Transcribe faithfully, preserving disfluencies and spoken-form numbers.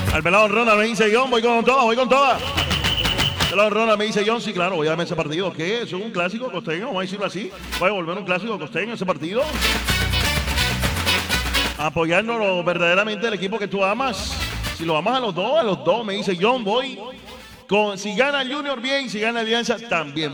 Al pelado Ronald me dice John, voy con todas, voy con todas. El pelado Ronald me dice John, sí, claro, voy a darme ese partido. ¿Qué? ¿Es un clásico costeño? Vamos a decirlo así. Voy a volver un clásico costeño ese partido. Apoyarnos verdaderamente el equipo que tú amas. Si lo amas a los dos, a los dos, me dice John, voy. Con, si gana Junior bien, si gana Alianza también.